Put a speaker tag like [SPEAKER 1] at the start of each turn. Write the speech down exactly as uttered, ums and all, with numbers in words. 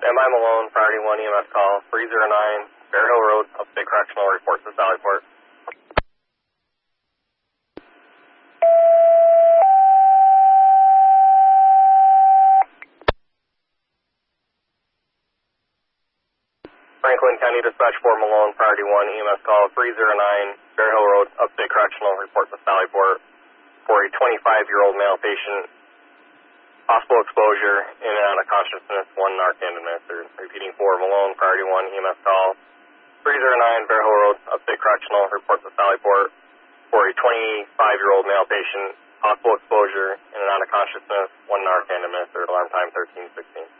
[SPEAKER 1] Standby Malone, priority one E M S call, three zero nine, Bear Hill Road, Upstate Correctional, report to Sallyport. Franklin County Dispatch four Malone, priority one E M S call, three zero nine, Bear Hill Road, Upstate Correctional, report to Sallyport for a twenty-five-year-old male patient. Possible exposure, in and out of consciousness, one Narcan administered. Repeating for Malone, priority one, E M S call, three zero nine, Bear Hill Road, Upstate Correctional, report to Sallyport for a twenty-five-year-old male patient. Possible exposure, in and out of consciousness, one Narcan administered. Alarm time thirteen sixteen.